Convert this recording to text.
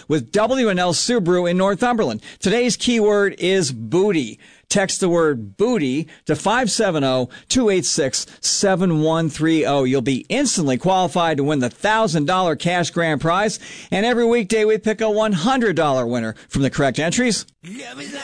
with W&L Subaru in Northumberland. Today's keyword is booty. Text the word booty to 570-286-7130. You'll be instantly qualified to win the $1,000 cash grand prize. And every weekday we pick a $100 winner from the correct entries.